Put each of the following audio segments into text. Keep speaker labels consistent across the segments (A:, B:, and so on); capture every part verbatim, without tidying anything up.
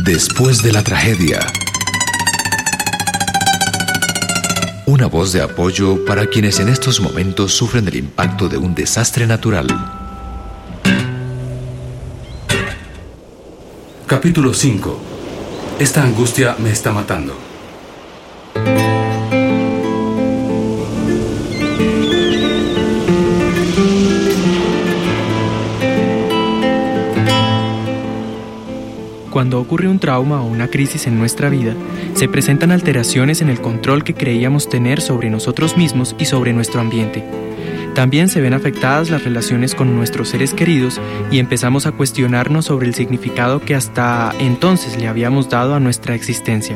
A: Después de la tragedia. Una voz de apoyo para quienes en estos momentos sufren el impacto de un desastre natural.
B: Capítulo cinco. Esta angustia me está matando.
C: Cuando ocurre un trauma o una crisis en nuestra vida, se presentan alteraciones en el control que creíamos tener sobre nosotros mismos y sobre nuestro ambiente. También se ven afectadas las relaciones con nuestros seres queridos y empezamos a cuestionarnos sobre el significado que hasta entonces le habíamos dado a nuestra existencia.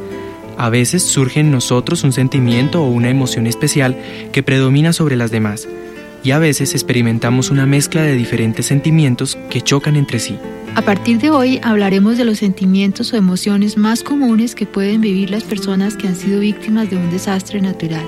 C: A veces surge en nosotros un sentimiento o una emoción especial que predomina sobre las demás, y a veces experimentamos una mezcla de diferentes sentimientos que chocan entre sí.
D: A partir de hoy hablaremos de los sentimientos o emociones más comunes que pueden vivir las personas que han sido víctimas de un desastre natural.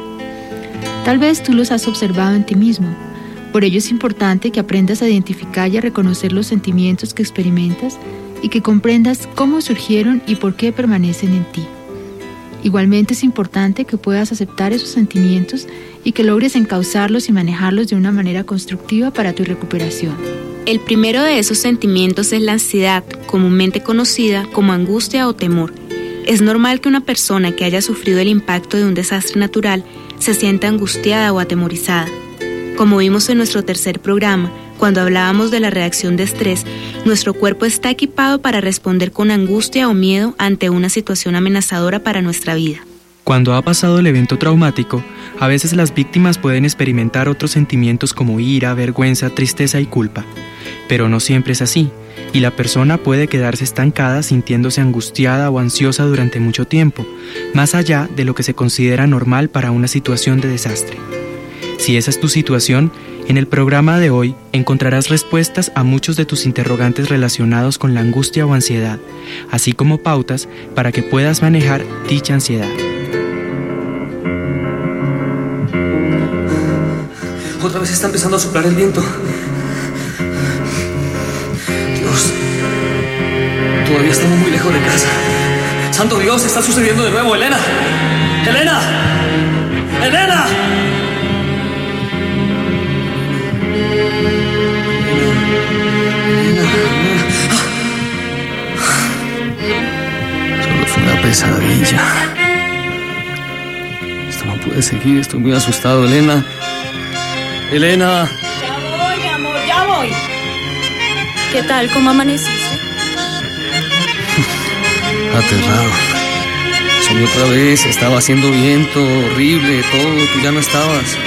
D: Tal vez tú los has observado en ti mismo. Por ello es importante que aprendas a identificar y a reconocer los sentimientos que experimentas y que comprendas cómo surgieron y por qué permanecen en ti. Igualmente es importante que puedas aceptar esos sentimientos y que logres encauzarlos y manejarlos de una manera constructiva para tu recuperación.
E: El primero de esos sentimientos es la ansiedad, comúnmente conocida como angustia o temor. Es normal que una persona que haya sufrido el impacto de un desastre natural se sienta angustiada o atemorizada. Como vimos en nuestro tercer programa, cuando hablábamos de la reacción de estrés, nuestro cuerpo está equipado para responder con angustia o miedo ante una situación amenazadora para nuestra vida.
C: Cuando ha pasado el evento traumático, a veces las víctimas pueden experimentar otros sentimientos como ira, vergüenza, tristeza y culpa. Pero no siempre es así, y la persona puede quedarse estancada sintiéndose angustiada o ansiosa durante mucho tiempo, más allá de lo que se considera normal para una situación de desastre. Si esa es tu situación, en el programa de hoy encontrarás respuestas a muchos de tus interrogantes relacionados con la angustia o ansiedad, así como pautas para que puedas manejar dicha ansiedad.
F: Otra vez está empezando a soplar el viento. Dios, todavía estamos muy lejos de casa. ¡Santo Dios! Está sucediendo de nuevo, Elena. ¡Elena! ¡Elena! Solo fue una pesadilla. Esto no puede seguir, estoy muy asustado, Elena. Elena.
G: Ya voy, amor, ya voy. ¿Qué tal? ¿Cómo amaneciste?
F: Aterrado. Soñé otra vez, estaba haciendo viento, horrible, todo, tú ya no estabas.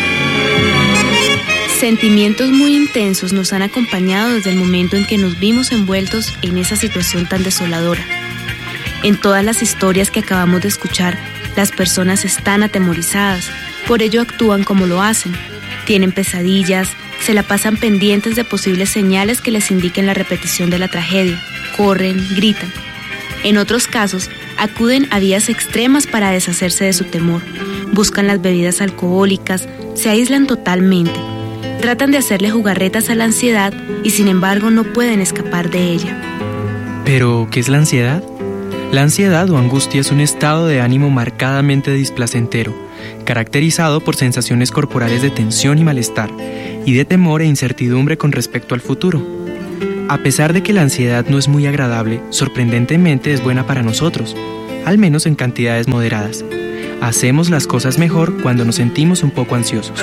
E: Sentimientos muy intensos nos han acompañado desde el momento en que nos vimos envueltos en esa situación tan desoladora. En todas las historias que acabamos de escuchar, las personas están atemorizadas, por ello actúan como lo hacen. Tienen pesadillas, se la pasan pendientes de posibles señales que les indiquen la repetición de la tragedia, corren, gritan. En otros casos, acuden a vías extremas para deshacerse de su temor, buscan las bebidas alcohólicas, se aíslan totalmente, tratan de hacerle jugarretas a la ansiedad y sin embargo no pueden escapar de ella.
C: ¿Pero qué es la ansiedad? La ansiedad o angustia es un estado de ánimo marcadamente displacentero, caracterizado por sensaciones corporales de tensión y malestar, y de temor e incertidumbre con respecto al futuro. A pesar de que la ansiedad no es muy agradable, sorprendentemente es buena para nosotros, al menos en cantidades moderadas. Hacemos las cosas mejor cuando nos sentimos un poco ansiosos.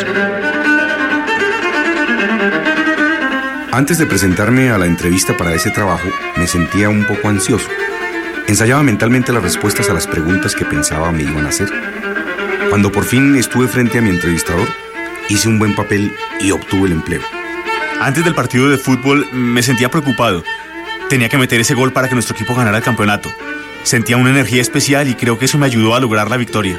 H: Antes de presentarme a la entrevista para ese trabajo, me sentía un poco ansioso. Ensayaba mentalmente las respuestas a las preguntas que pensaba me iban a hacer. Cuando por fin estuve frente a mi entrevistador, hice un buen papel y obtuve el empleo.
I: Antes del partido de fútbol me sentía preocupado. Tenía que meter ese gol para que nuestro equipo ganara el campeonato. Sentía una energía especial y creo que eso me ayudó a lograr la victoria.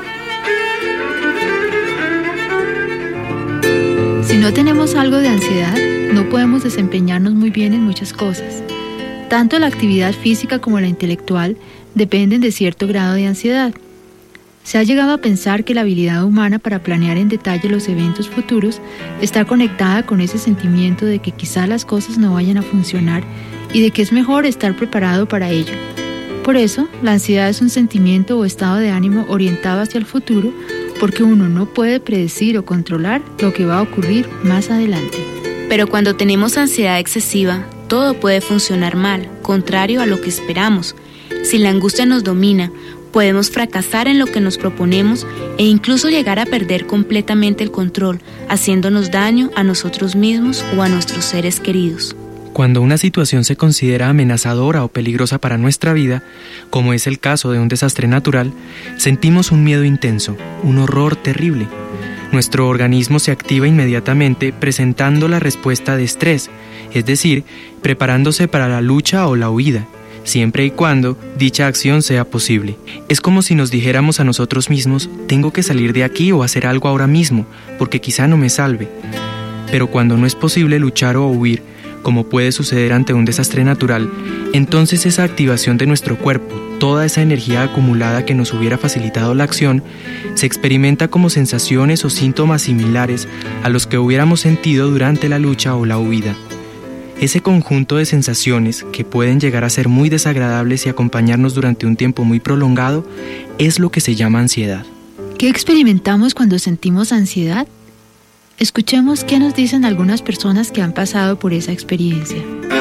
D: Si no tenemos algo de ansiedad, no podemos desempeñarnos muy bien en muchas cosas. Tanto la actividad física como la intelectual dependen de cierto grado de ansiedad. Se ha llegado a pensar que la habilidad humana para planear en detalle los eventos futuros está conectada con ese sentimiento de que quizá las cosas no vayan a funcionar y de que es mejor estar preparado para ello. Por eso, la ansiedad es un sentimiento o estado de ánimo orientado hacia el futuro, porque uno no puede predecir o controlar lo que va a ocurrir más adelante.
E: Pero cuando tenemos ansiedad excesiva, todo puede funcionar mal, contrario a lo que esperamos. Si la angustia nos domina, podemos fracasar en lo que nos proponemos e incluso llegar a perder completamente el control, haciéndonos daño a nosotros mismos o a nuestros seres queridos.
C: Cuando una situación se considera amenazadora o peligrosa para nuestra vida, como es el caso de un desastre natural, sentimos un miedo intenso, un horror terrible. Nuestro organismo se activa inmediatamente presentando la respuesta de estrés, es decir, preparándose para la lucha o la huida, siempre y cuando dicha acción sea posible. Es como si nos dijéramos a nosotros mismos, tengo que salir de aquí o hacer algo ahora mismo, porque quizá no me salve. Pero cuando no es posible luchar o huir, como puede suceder ante un desastre natural, entonces esa activación de nuestro cuerpo, toda esa energía acumulada que nos hubiera facilitado la acción, se experimenta como sensaciones o síntomas similares a los que hubiéramos sentido durante la lucha o la huida. Ese conjunto de sensaciones, que pueden llegar a ser muy desagradables y acompañarnos durante un tiempo muy prolongado, es lo que se llama ansiedad.
D: ¿Qué experimentamos cuando sentimos ansiedad? Escuchemos qué nos dicen algunas personas que han pasado por esa experiencia.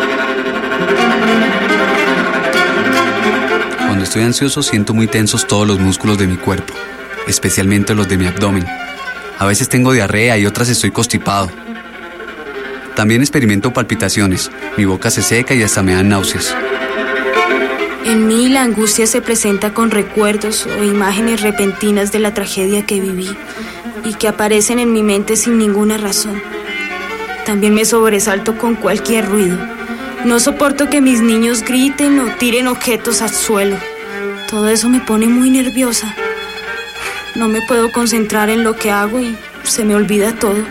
J: Cuando estoy ansioso siento muy tensos todos los músculos de mi cuerpo, especialmente los de mi abdomen. A veces tengo diarrea y otras estoy constipado. También experimento palpitaciones, mi boca se seca y hasta me dan náuseas.
G: En mí la angustia se presenta con recuerdos o imágenes repentinas de la tragedia que viví y que aparecen en mi mente sin ninguna razón. También me sobresalto con cualquier ruido. No soporto que mis niños griten o tiren objetos al suelo. Todo eso me pone muy nerviosa. No me puedo concentrar en lo que hago y se me olvida todo.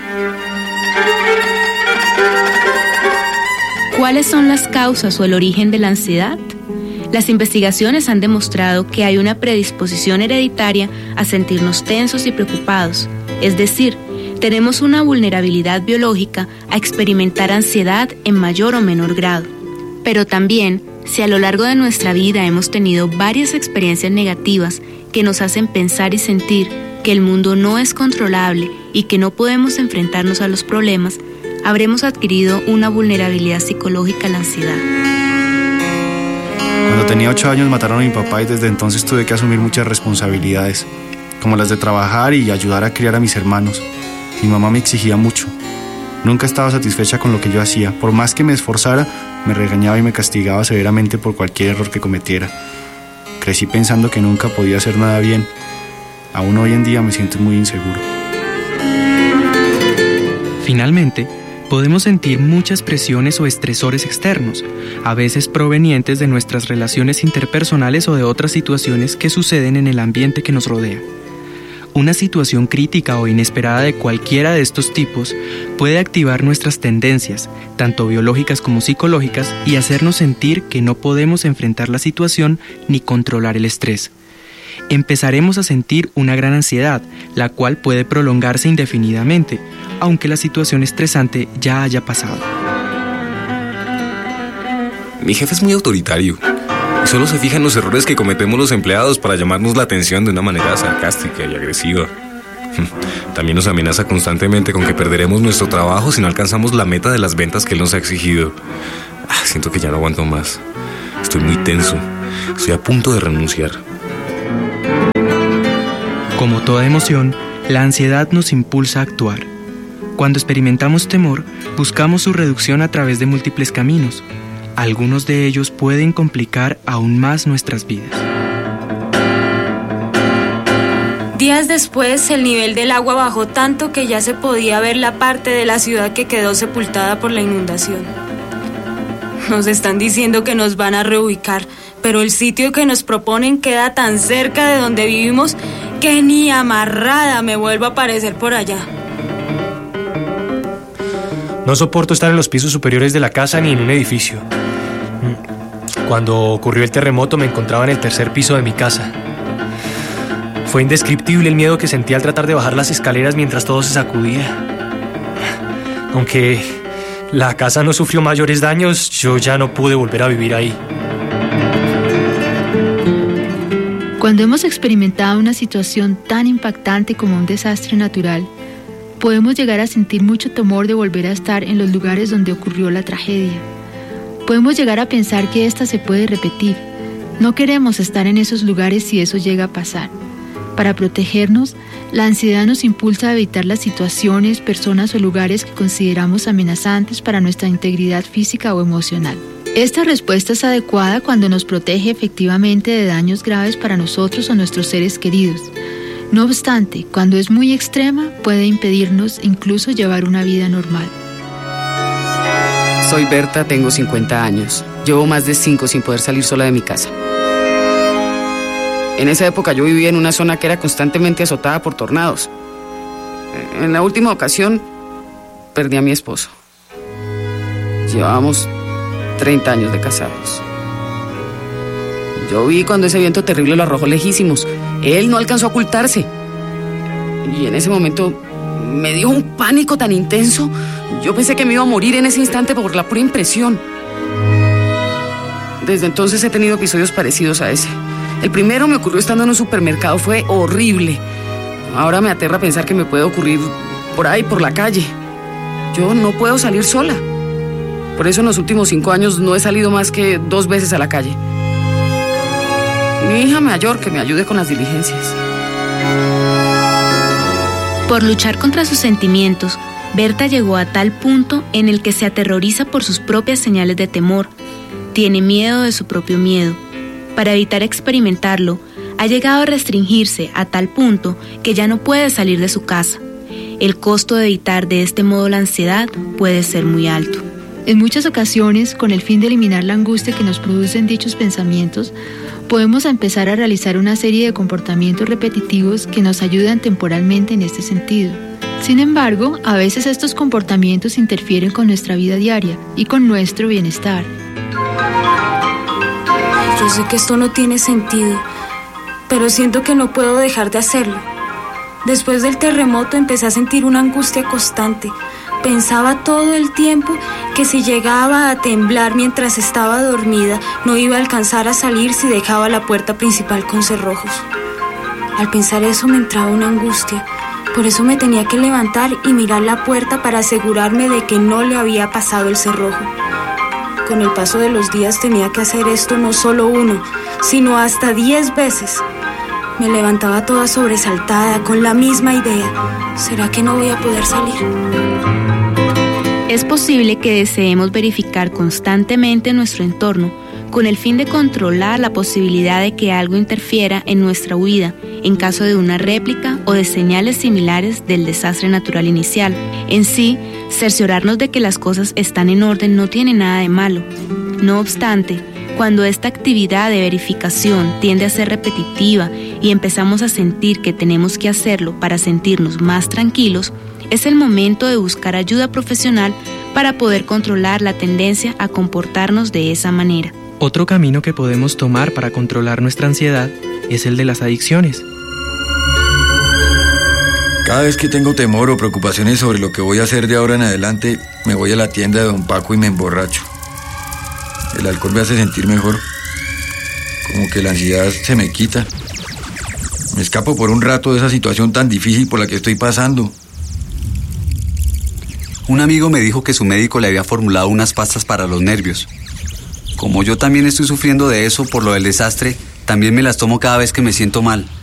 E: ¿Cuáles son las causas o el origen de la ansiedad? Las investigaciones han demostrado que hay una predisposición hereditaria a sentirnos tensos y preocupados, es decir, tenemos una vulnerabilidad biológica a experimentar ansiedad en mayor o menor grado. Pero también, si a lo largo de nuestra vida hemos tenido varias experiencias negativas que nos hacen pensar y sentir que el mundo no es controlable y que no podemos enfrentarnos a los problemas, habremos adquirido una vulnerabilidad psicológica a la ansiedad.
K: Cuando tenía ocho años mataron a mi papá y desde entonces tuve que asumir muchas responsabilidades, como las de trabajar y ayudar a criar a mis hermanos. Mi mamá me exigía mucho. Nunca estaba satisfecha con lo que yo hacía. Por más que me esforzara, me regañaba y me castigaba severamente por cualquier error que cometiera. Crecí pensando que nunca podía hacer nada bien. Aún hoy en día me siento muy inseguro.
C: Finalmente, podemos sentir muchas presiones o estresores externos, a veces provenientes de nuestras relaciones interpersonales o de otras situaciones que suceden en el ambiente que nos rodea. Una situación crítica o inesperada de cualquiera de estos tipos puede activar nuestras tendencias, tanto biológicas como psicológicas, y hacernos sentir que no podemos enfrentar la situación ni controlar el estrés. Empezaremos a sentir una gran ansiedad, la cual puede prolongarse indefinidamente, aunque la situación estresante ya haya pasado.
L: Mi jefe es muy autoritario y solo se fija en los errores que cometemos los empleados para llamarnos la atención de una manera sarcástica y agresiva. También nos amenaza constantemente con que perderemos nuestro trabajo si no alcanzamos la meta de las ventas que él nos ha exigido. Ah, siento que ya no aguanto más. Estoy muy tenso. Estoy a punto de renunciar.
C: Como toda emoción, la ansiedad nos impulsa a actuar. Cuando experimentamos temor, buscamos su reducción a través de múltiples caminos. Algunos de ellos pueden complicar aún más nuestras vidas.
G: Días después, el nivel del agua bajó tanto que ya se podía ver la parte de la ciudad que quedó sepultada por la inundación. Nos están diciendo que nos van a reubicar, pero el sitio que nos proponen queda tan cerca de donde vivimos que ni amarrada me vuelvo a aparecer por allá.
M: No soporto estar en los pisos superiores de la casa ni en un edificio. Cuando ocurrió el terremoto me encontraba en el tercer piso de mi casa. Fue indescriptible el miedo que sentí al tratar de bajar las escaleras mientras todo se sacudía. Aunque la casa no sufrió mayores daños, yo ya no pude volver a vivir ahí.
D: Cuando hemos experimentado una situación tan impactante como un desastre natural, podemos llegar a sentir mucho temor de volver a estar en los lugares donde ocurrió la tragedia. Podemos llegar a pensar que esta se puede repetir. No queremos estar en esos lugares si eso llega a pasar. Para protegernos, la ansiedad nos impulsa a evitar las situaciones, personas o lugares que consideramos amenazantes para nuestra integridad física o emocional. Esta respuesta es adecuada cuando nos protege efectivamente de daños graves para nosotros o nuestros seres queridos. No obstante, cuando es muy extrema, puede impedirnos incluso llevar una vida normal.
N: Soy Berta, tengo cincuenta años. Llevo más de cinco sin poder salir sola de mi casa. En esa época yo vivía en una zona que era constantemente azotada por tornados. En la última ocasión, perdí a mi esposo. Llevábamos treinta años de casados. Yo vi cuando ese viento terrible lo arrojó lejísimos. Él no alcanzó a ocultarse. Y en ese momento me dio un pánico tan intenso. Yo pensé que me iba a morir en ese instante por la pura impresión. Desde entonces he tenido episodios parecidos a ese. El primero me ocurrió estando en un supermercado. Fue horrible. Ahora me aterra pensar que me puede ocurrir por ahí, por la calle. Yo no puedo salir sola. Por eso en los últimos cinco años no he salido más que dos veces a la calle. Mi hija mayor que me ayude con las diligencias.
E: Por luchar contra sus sentimientos, Berta llegó a tal punto en el que se aterroriza por sus propias señales de temor. Tiene miedo de su propio miedo. Para evitar experimentarlo, ha llegado a restringirse a tal punto que ya no puede salir de su casa. El costo de evitar de este modo la ansiedad puede ser muy alto.
D: En muchas ocasiones, con el fin de eliminar la angustia que nos producen dichos pensamientos, podemos empezar a realizar una serie de comportamientos repetitivos que nos ayudan temporalmente en este sentido. Sin embargo, a veces estos comportamientos interfieren con nuestra vida diaria y con nuestro bienestar.
G: Yo sé que esto no tiene sentido, pero siento que no puedo dejar de hacerlo. Después del terremoto empecé a sentir una angustia constante. Pensaba todo el tiempo que si llegaba a temblar mientras estaba dormida, no iba a alcanzar a salir si dejaba la puerta principal con cerrojos. Al pensar eso me entraba una angustia. Por eso me tenía que levantar y mirar la puerta para asegurarme de que no le había pasado el cerrojo. Con el paso de los días tenía que hacer esto no solo uno, sino hasta diez veces. Me levantaba toda sobresaltada con la misma idea. ¿Será que no voy a poder salir?
E: Es posible que deseemos verificar constantemente nuestro entorno con el fin de controlar la posibilidad de que algo interfiera en nuestra huida en caso de una réplica o de señales similares del desastre natural inicial. En sí, cerciorarnos de que las cosas están en orden no tiene nada de malo. No obstante, cuando esta actividad de verificación tiende a ser repetitiva y empezamos a sentir que tenemos que hacerlo para sentirnos más tranquilos, es el momento de buscar ayuda profesional para poder controlar la tendencia a comportarnos de esa manera.
C: Otro camino que podemos tomar para controlar nuestra ansiedad es el de las adicciones.
O: Cada vez que tengo temor o preocupaciones sobre lo que voy a hacer de ahora en adelante, me voy a la tienda de Don Paco y me emborracho. El alcohol me hace sentir mejor, como que la ansiedad se me quita. Me escapo por un rato de esa situación tan difícil por la que estoy pasando.
J: Un amigo me dijo que su médico le había formulado unas pastas para los nervios. Como yo también estoy sufriendo de eso por lo del desastre, también me las tomo cada vez que me siento mal.